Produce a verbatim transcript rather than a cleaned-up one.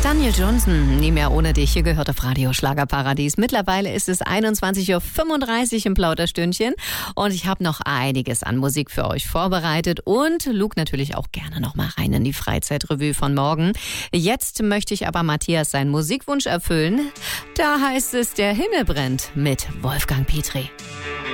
Daniel Johnson, nie mehr ohne dich, hier gehört auf Radio Schlagerparadies. Mittlerweile ist es einundzwanzig Uhr fünfunddreißig im Plauderstündchen und ich habe noch einiges an Musik für euch vorbereitet und lug natürlich auch gerne noch mal rein in die Freizeitrevue von morgen. Jetzt möchte ich aber Matthias seinen Musikwunsch erfüllen. Da heißt es, der Himmel brennt mit Wolfgang Petri.